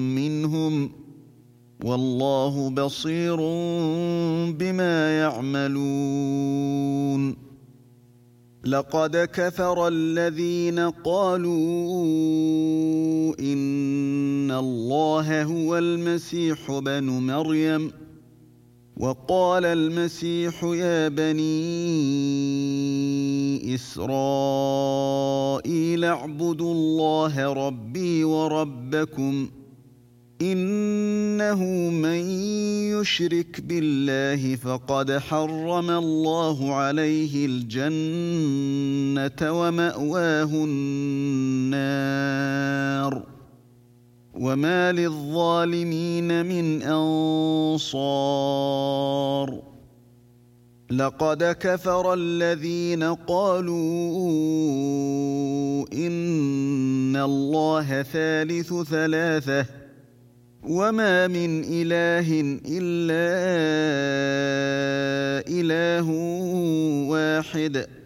منهم والله بصير بما يعملون لقد كفر الذين قالوا إن الله هو المسيح ابن مريم وقال المسيح يا بني إسرائيل اعبدوا الله ربي وربكم إنه من يشرك بالله فقد حرم الله عليه الجنة ومأواه النار وما للظالمين من أنصار لقد كفر الذين قالوا إن الله ثالث ثلاثة وما من إله إلا إله واحد